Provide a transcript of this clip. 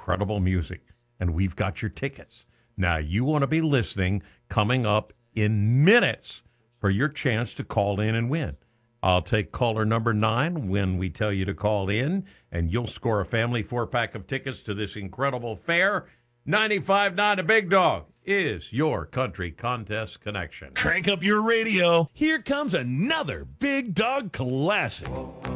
incredible music, and we've got your tickets. Now, you want to be listening coming up in minutes for your chance to call in and win. I'll take caller number 9 when we tell you to call in, and you'll score a family 4-pack of tickets to this incredible fair. 95.9 The Big Dog is your country contest connection. Crank up your radio. Here comes another Big Dog classic.